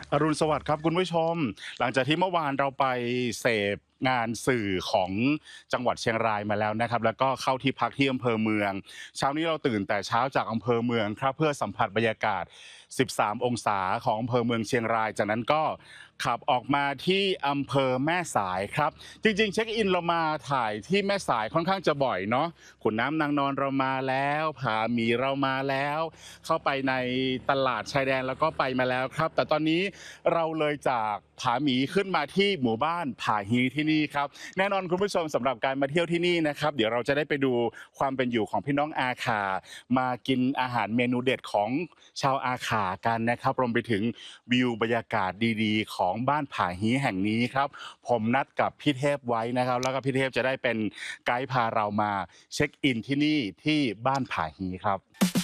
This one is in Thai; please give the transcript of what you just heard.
อรุณสวัสดิ์ครับคุณผู้ชมหลังจากที่เมื่อวานเราไปเสพงานสื่อของจังหวัดเชียงรายมาแล้วนะครับแล้วก็เข้าที่พักที่อำเภอเมืองเช้านี้เราตื่นแต่เช้าจากอำเภอเมืองครับเพื่อสัมผัสบรรยากาศ13องศาของอำเภอเมืองเชียงรายจากนั้นก็ขับออกมาที่อำเภอแม่สายครับจริงๆเช็คอินเรามาถ่ายที่แม่สายค่อนข้างจะบ่อยเนาะขุนน้ำนางนอนเรามาแล้วผาหมีเรามาแล้วเข้าไปในตลาดชายแดนแล้วก็ไปมาแล้วครับแต่ตอนนี้เราเลยจากผาหมีขึ้นมาที่หมู่บ้านผาฮีที่นี่ครับแน่นอนคุณผู้ชมสำหรับการมาเที่ยวที่นี่นะครับเดี๋ยวเราจะได้ไปดูความเป็นอยู่ของพี่น้องอาขามากินอาหารเมนูเด็ดของชาวอาขากันนะครับรวมไปถึงวิวบรรยากาศดีๆของบ้านผาฮีแห่งนี้ครับผมนัดกับพี่เทพไว้นะครับแล้วก็พี่เทพจะได้เป็นไกด์พาเรามาเช็คอินที่นี่ที่บ้านผาฮีครับ